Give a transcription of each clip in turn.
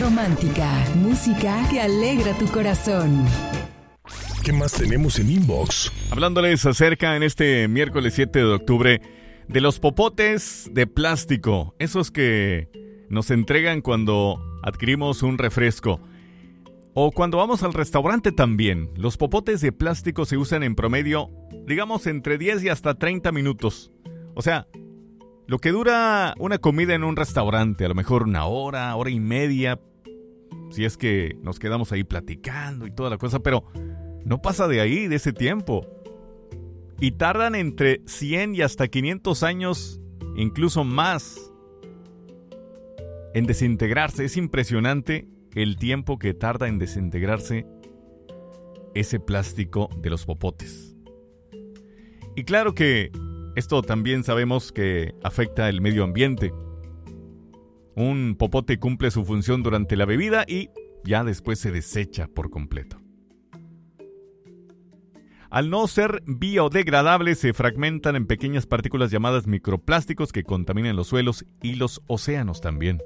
romántica, música que alegra tu corazón. ¿Qué más tenemos en Inbox? Hablándoles acerca en este miércoles 7 de octubre de los popotes de plástico, esos que nos entregan cuando adquirimos un refresco o cuando vamos al restaurante también. Los popotes de plástico se usan en promedio, digamos, entre 10 y hasta 30 minutos. O sea, lo que dura una comida en un restaurante, a lo mejor una hora, hora y media, si es que nos quedamos ahí platicando y toda la cosa, pero no pasa de ahí, de ese tiempo. Y tardan entre 100 y hasta 500 años, incluso más, en desintegrarse. Es impresionante el tiempo que tarda en desintegrarse ese plástico de los popotes. Y claro que esto también sabemos que afecta el medio ambiente. Un popote cumple su función durante la bebida y ya después se desecha por completo. Al no ser biodegradables, se fragmentan en pequeñas partículas llamadas microplásticos que contaminan los suelos y los océanos también.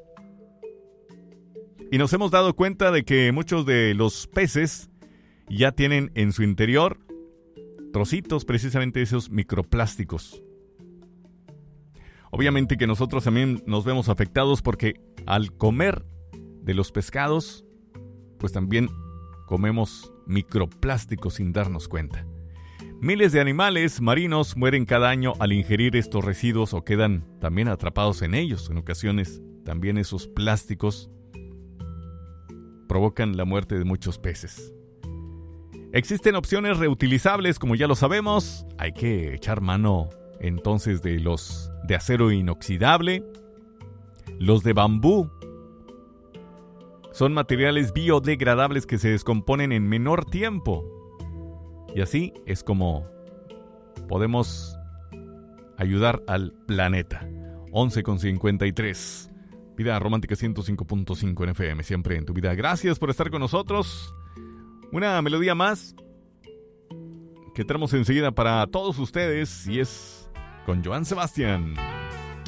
Y nos hemos dado cuenta de que muchos de los peces ya tienen en su interior trocitos precisamente de esos microplásticos. Obviamente que nosotros también nos vemos afectados porque al comer de los pescados, pues también comemos microplásticos sin darnos cuenta. Miles de animales marinos mueren cada año al ingerir estos residuos o quedan también atrapados en ellos. En ocasiones también esos plásticos provocan la muerte de muchos peces. Existen opciones reutilizables, como ya lo sabemos. Hay que echar mano entonces de los de acero inoxidable. Los de bambú son materiales biodegradables que se descomponen en menor tiempo. Y así es como podemos ayudar al planeta. 11:53. Vida Romántica 105.5 en FM, siempre en tu vida. Gracias por estar con nosotros. Una melodía más que tenemos enseguida para todos ustedes y es con Joan Sebastián.